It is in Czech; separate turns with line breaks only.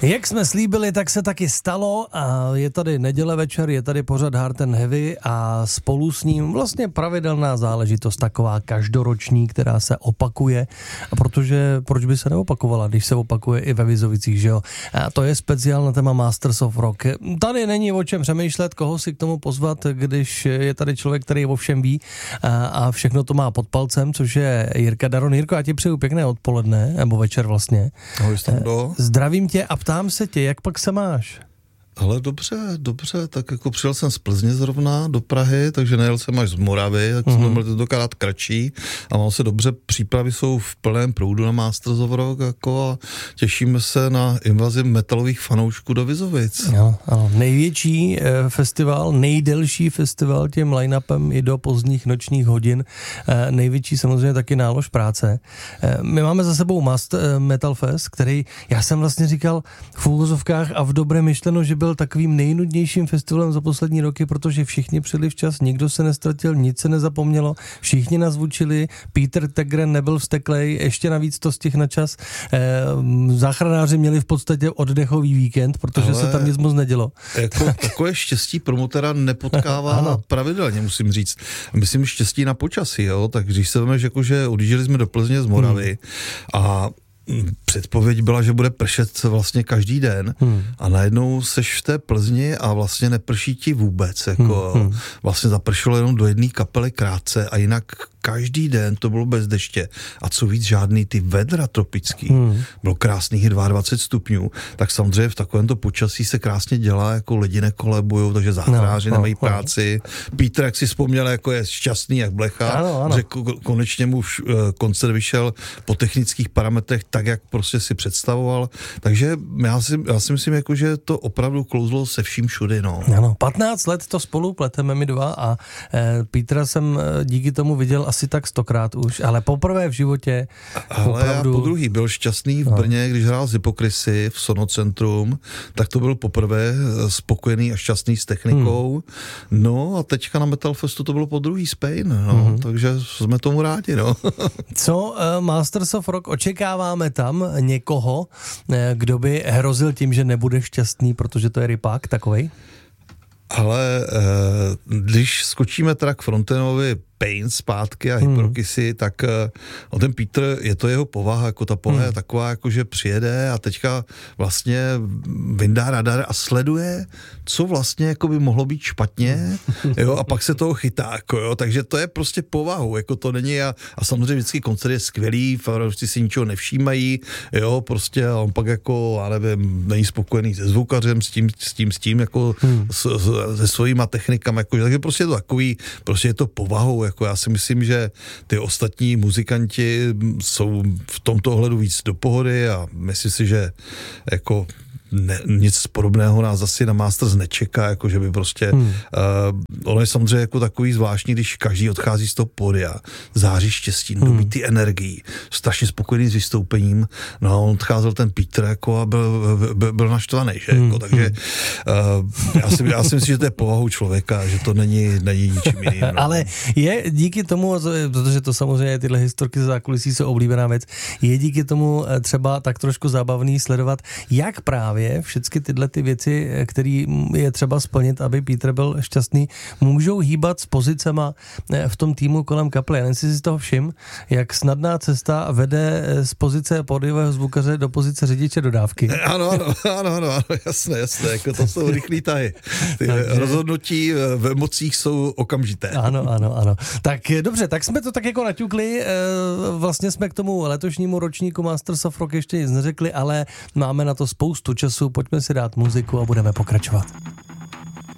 Jak jsme slíbili, tak se taky stalo a je tady neděle večer, je tady pořad Hard and Heavy a spolu s ním vlastně pravidelná záležitost, taková každoroční, která se opakuje, a protože proč by se neopakovala, když se opakuje i ve Vizovicích, že jo? A to je speciál na téma Masters of Rock. Tady není o čem přemýšlet, koho si k tomu pozvat, když je tady člověk, který o všem ví a všechno to má pod palcem, což je Jirka Daron. Jirko, já ti přeju pěkné odpoledne, nebo večer vlastně.
Ahoj, Stando.
Zdravím tě a ptám se tě, jak pak se máš?
Ale dobře, tak jako přijel jsem z Plzně zrovna do Prahy, takže nejel jsem až z Moravy, tak jsem to byl tentokrát kratší a mám se dobře, přípravy jsou v plném proudu na Masters of Rock jako a těšíme se na invazi metalových fanoušků do Vizovic.
Jo, ano. Největší festival, nejdelší festival tím line-upem i do pozdních nočních hodin, největší samozřejmě taky nálož práce. My máme za sebou Metal Fest, který, já jsem vlastně říkal v úvozovkách a v dobré myšleno, že byl takovým nejnudnějším festivalem za poslední roky, protože všichni přijeli včas, nikdo se nestratil, nic se nezapomnělo, všichni nazvučili, Peter Tegren nebyl vzteklej, ještě navíc to stihl na čas. Záchranáři měli v podstatě oddechový víkend, protože se tam nic moc nedělo.
Jako takové štěstí promotora nepotkává pravidelně, musím říct. Myslím štěstí na počasí, jo, tak když se veme, že odjížděli jsme do Plzně z Moravy a předpověď byla, že bude pršet vlastně každý den a najednou seš v té Plzni a vlastně neprší ti vůbec, jako vlastně zapršelo jenom do jedné kapely krátce a jinak každý den to bylo bez deště a co víc žádný ty vedra tropický, bylo krásných 22 stupňů, tak samozřejmě v takovémto počasí se krásně dělá, jako lidi nekolebujou, takže záchranáři nemají práci. Petr, jak si vzpomněl, jako je šťastný jak blecha, ano. Že konečně mu koncert vyšel po technických parametrech tak, jak prostě si představoval, takže já si myslím, jako, že to opravdu klouzlo se vším všudy, no.
Ano, 15 let to spolu pleteme my dva a Petra jsem díky tomu viděl asi tak 100krát už, ale poprvé v životě
ale
opravdu...
já po druhý byl šťastný v Brně, když hrál z Hypokrisy v Sonocentrum, tak to byl poprvé spokojený a šťastný s technikou. No a teďka na Metal Festu to bylo po druhý z Pain, no, takže jsme tomu rádi, no.
Co Masters of Rock, očekáváme tam někoho, kdo by hrozil tím, že nebude šťastný, protože to je rypák takovej?
Ale když skočíme teda k frontenovi Pain zpátky a Hypokrisy, tak ten Peter, je to jeho povaha, jako ta povaha je taková, jako že přijede a teďka vlastně vyndá radar a sleduje, co vlastně jako by mohlo být špatně, jo, a pak se toho chytá, jako jo, takže to je prostě povahou, jako to není a samozřejmě vždycky koncert je skvělý, fanoušci si ničeho nevšímají, jo, prostě a on pak jako, já nevím, není spokojený se zvukařem, s tím, jako se svojima technikama, jako, takže prostě je to takový, prostě je to povahou, jako já si myslím, že ty ostatní muzikanti jsou v tomto ohledu víc do pohody a myslím si, že jako nic podobného nás asi na Masters nečeká, jako že by prostě ono je samozřejmě jako takový zvláštní, když každý odchází z toho pódia, září štěstí, dobí ty energii, strašně spokojený s vystoupením, no a on odcházel ten Peter jako a byl naštvaný, že? Jako, takže já si myslím, že to je povahou člověka, že to není ničím jiným. No.
Ale je díky tomu, protože to samozřejmě tyhle historky ze zákulisí jsou oblíbená věc, je díky tomu třeba tak trošku zábavný sledovat, jak právě všechny tyhle ty věci, které je třeba splnit, aby Peter byl šťastný, můžou hýbat s pozicema v tom týmu kolem kaple. Jen si z toho všim, jak snadná cesta vede z pozice pódiového zvukaře do pozice řidiče dodávky.
Ano, jasné, jako to jsou rychlý tahy. Ty rozhodnutí v emocích jsou okamžité.
Ano. Tak dobře, tak jsme to tak jako naťukli, vlastně jsme k tomu letošnímu ročníku Masters of Rock ještě nic neřekli, ale máme na to spoustu času, pojďme si dát muziku a budeme pokračovat.